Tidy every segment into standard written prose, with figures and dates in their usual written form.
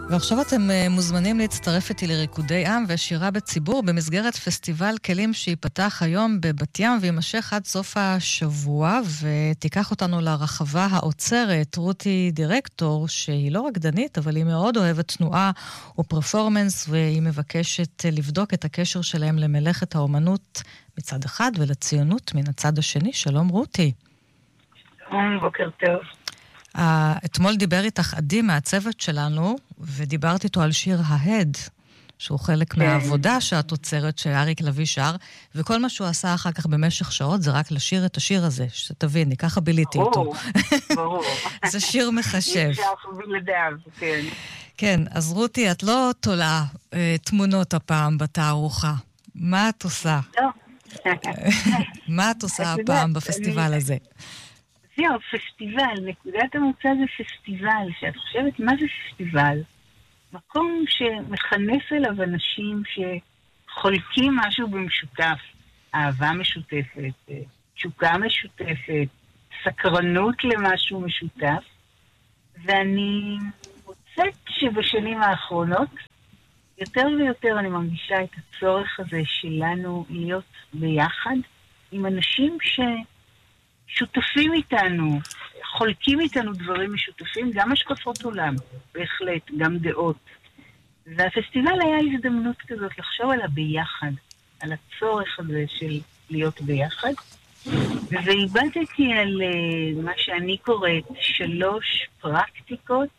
ועכשיו אתם מוזמנים להצטרף איתי לריקודי עם ושירה בציבור במסגרת פסטיבל כלים שיפתח היום בבת ים וימשך עד סוף השבוע, ותיקח אותנו לרחבה האוצרת. רותי דירקטור, שהיא לא רקדנית אבל היא מאוד אוהבת תנועה ופרפורמנס, והיא מבקשת לבדוק את הקשר שלהם למלאכת האומנות מצד אחד ולציונות מן הצד השני. שלום רותי. בוקר טוב. אתמול דיבר איתך עדי מהצוות שלנו, ודיברת איתו על שיר ההד, שהוא חלק מהעבודה שאת עוצרת, שאריק לוי שר, וכל מה שהוא עשה אחר כך במשך שעות, זה רק לשיר את השיר הזה, שתביני, ככה ביליתי איתו. ברור. זה שיר מחשב. כן. כן, אז רותי, את לא תולה תמונות הפעם בתערוכה. מה את עושה? לא. מה את עושה הפעם בפסטיבל הזה? זהו, פסטיבל, נקודת המוצא זה פסטיבל, שאת חושבת מה זה פסטיבל? מקום שמכנס אליו אנשים שחולקים משהו במשותף, אהבה משותפת, תשוקה משותפת, סקרנות למשהו משותף, ואני מוצאת שבשנים האחרונות יותר ויותר אני מרגישה את הצורך הזה שלנו להיות ביחד עם אנשים שותפים איתנו, חולקים איתנו דברים משותפים, גם השקפות עולם, בהחלט, גם דעות. והפסטיבל היה הזדמנות כזאת לחשוב על הביחד, על הצורך הזה של להיות ביחד. והיבדתי על מה שאני קוראת 3 פרקטיקות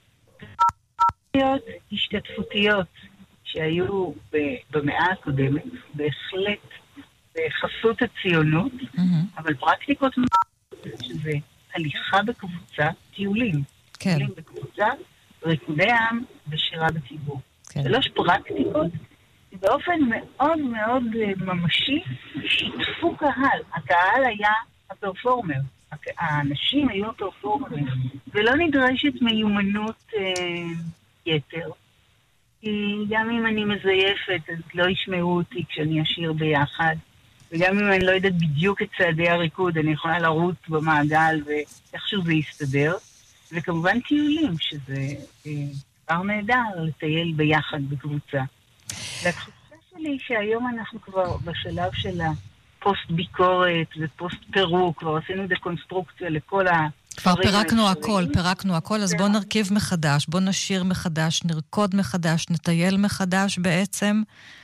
השתתפותיות שהיו במאה הקודמת, בהחלט בחסות הציונות, אבל פרקטיקות שזה הליכה בקבוצה, טיולים. טיולים בקבוצה, ריקודי עם ושירה בציבור. 3 פרקטיקות, באופן מאוד מאוד ממשי, שיתפו קהל. הקהל היה הפרפורמר. האנשים היו הפרפורמרים. ולא נדרשת מיומנות יתר. כי גם אם אני מזייפת, אז לא ישמעו אותי כשאני אשיר ביחד. וגם אם אני לא יודעת בדיוק את צעדי הריקוד, אני יכולה לרוץ במעגל ואיכשהו זה יסתדר. וכמובן טיולים, שזה דבר נהדר לטייל ביחד בקבוצה. והתחושה שלי שהיום אנחנו כבר בשלב של הפוסט ביקורת ופוסט פירוק, כבר עשינו דקונסטרוקציה לכל כבר פירקנו הכל, אז בוא נרכיב מחדש, בוא נשיר מחדש, נרקוד מחדש, נטייל מחדש בעצם.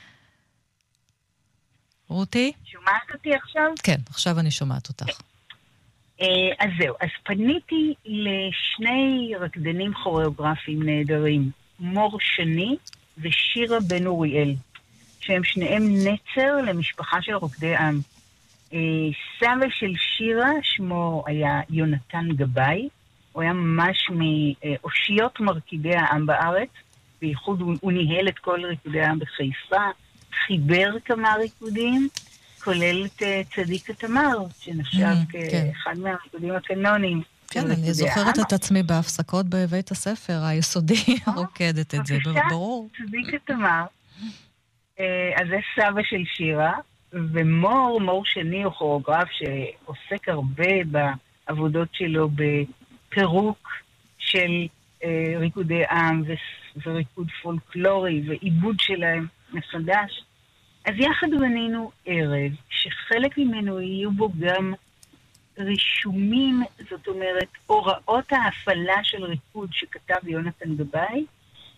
רותי? שומעת אותי עכשיו? כן, עכשיו אני שומעת אותך. אז זהו, אז פניתי לשני רקדנים כוריאוגרפיים נהדרים, מור שני ושירה בן אוריאל, שהם שניהם נצר למשפחה של רוקדי עם. סבא של שירה, שמו היה יונתן גבאי, הוא היה ממש מאושיות מרקידי העם בארץ, בייחוד הוא ניהל את כל ריקודי העם בחיפה, חיבר כמה ריקודים, כולל את צדיק התמר, שנחשב כאחד מהריקודים הקנונים. כן, אני זוכרת את עצמי בהפסקות בבית הספר היסודי, רוקדת את זה, ברור. צדיק התמר, אז זה סבא של שירה, ומור שני הוא כוריאוגרף שעוסק הרבה בעבודות שלו בפירוק של ריקודי עם וריקוד פולקלורי ועיבוד שלהם מחדש. אז יחד בנינו ערב שחלק ממנו יהיו בו גם רישומים, זאת אומרת הוראות ההפעלה של ריקוד שכתב יונתן גבאי.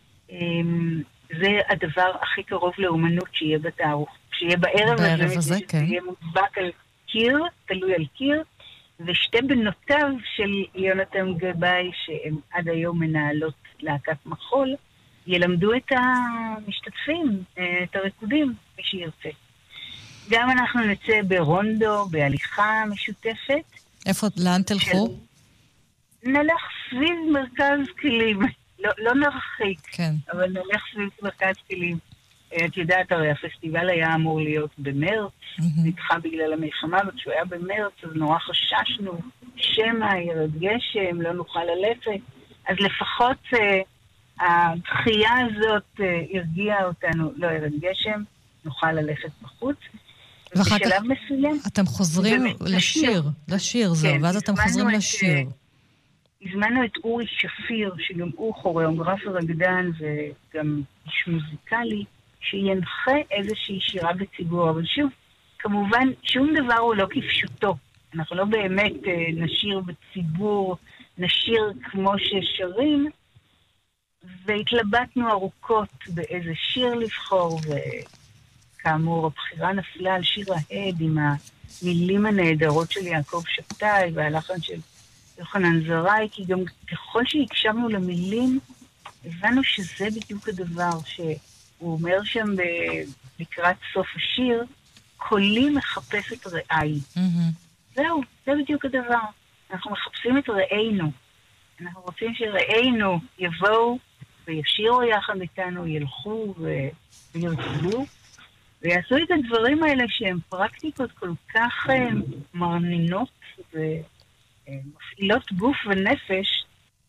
זה הדבר הכי קרוב לאומנות שיהיה בתערוך. שיהיה בערב הזה, כן. שיהיה מודבק על קיר, תלוי על קיר, ושתי בנותיו של יונתן גבאי, שהן עד היום מנהלות להקת מחול, ילמדו את המשתתפים, את הריקודים, מי שירצה. גם אנחנו נצא ברונדו, בהליכה משותפת. איפה, לאן תלכו? נלך סביב מרכז כלים. לא נרחיק, כן. אבל נלך סביב מרכז כלים. את יודעת, הרי הפסטיבל היה אמור להיות במרץ, נדחה בגלל המלחמה, וכשהוא היה במרץ, אז נורא חששנו, שמא, ירד גשם, לא נוכל ללכת. אז לפחות הדחייה הזאת הרגיעה אותנו, לא ירד גשם, נוכל ללכת בחוץ. ואחר כך אתם חוזרים לשיר, זהו, ואז אתם חוזרים לשיר. הזמנו את אורי שפיר, שגם הוא כוריאוגרף ורקדן וגם איש מוזיקלי, שינחה איזושהי שירה בציבור. אבל שוב, כמובן, שום דבר הוא לא כפשוטו. אנחנו לא באמת נשיר בציבור, נשיר כמו ששרים, והתלבטנו ארוכות באיזה שיר לבחור, וכאמור, הבחירה נפלה על שיר ההד עם המילים הנהדרות של יעקב שבתאי והלחן של יוחנן זרעי, כי גם ככל שהקשבנו למילים, הבנו שזה בדיוק הדבר שהוא אומר שם לקראת סוף השיר, קולי מחפש את רעי. זהו, זה בדיוק הדבר. אנחנו מחפשים את רעינו. אנחנו רוצים שרעינו יבואו וישירו יחד איתנו, ילכו וירצבו, ויעשו את הדברים האלה שהם פרקטיקות כל כך מרנינות ומפעילות גוף ונפש,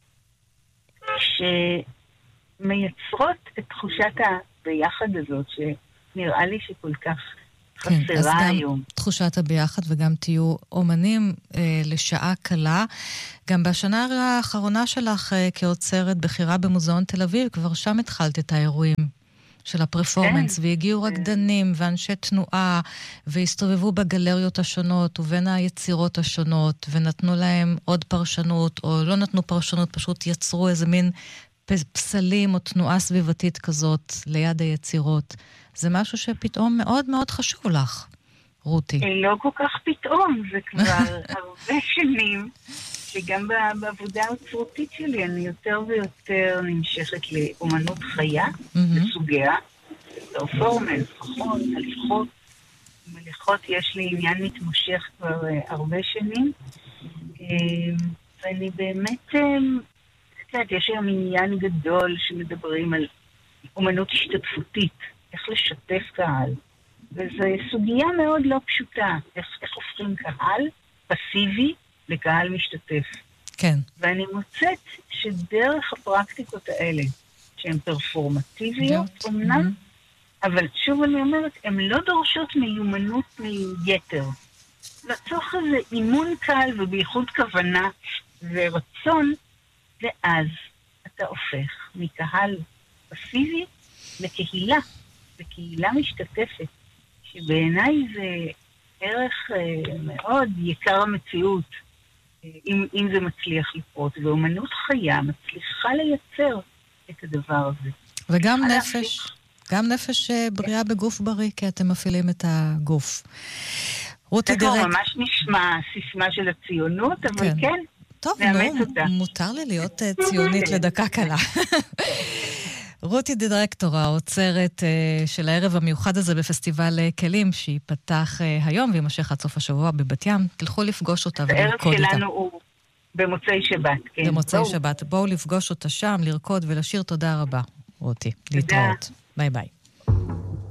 שמייצרות את תחושת הביחד הזאת, שנראה לי שכל כך חסרה היום. גם תחושת הביחד וגם תהיו אומנים לשעה קלה. גם בשנה האחרונה שלך כאוצרת בחירה במוזיאון תל אביב, כבר שם התחלת את האירועים של הפרפורמנס, והגיעו רקדנים ואנשי תנועה, והסתובבו בגלריות השונות ובין היצירות השונות, ונתנו להם עוד פרשנות, או לא נתנו פרשנות, פשוט יצרו איזה מין פסלים או תנועה סביבתית כזאת ליד היצירות. זה משהו שפתאום מאוד מאוד חשוב לך, רותי. לא כל כך פתאום, זה כבר הרבה שנים, שגם בעבודה האוצרותית שלי אני יותר ויותר נמשכת לאומנות חיה, בסוגיה, פרפורמנס, חכות, הליכות. מליכות יש לי עניין מתמשך כבר הרבה שנים, ואני באמת, יש היום עניין גדול שמדברים על אומנות השתתפותית, איך לשתף קהל. וזו סוגיה מאוד לא פשוטה, איך הופכים קהל פסיבי לקהל משתתף. כן. ואני מוצאת שדרך הפרקטיקות האלה, שהן פרפורמטיביות, אומנם, אבל שוב אני אומרת, הן לא דורשות מיומנות מיתר. לצורך הזה אימון קל ובייחוד כוונה ורצון, ואז אתה הופך מקהל פסיבי לקהילה, לקהילה משתתפת, שבעיניי זה ערך מאוד יקר המציאות, אם זה מצליח לקרות, ואומנות חיה מצליחה לייצר את הדבר הזה. וגם נפש, גם נפש בריאה בגוף בריא, כי אתם מפעילים את הגוף. רותי דירקטור. זה ממש נשמע סיסמה של הציונות, אבל כן, טוב, מותר לי להיות ציונית לדקה קלה. רותי דירקטור, האוצרת של הערב המיוחד הזה בפסטיבל כלים, שיפתח היום וימשך עד סוף השבוע בבת ים. תלכו לפגוש אותה ולרקוד איתה. הערב שלנו הוא במוצאי שבת, כן. במוצאי שבת. בואו לפגוש אותה שם, לרקוד ולשיר. תודה רבה, רותי. להתראות. ביי ביי.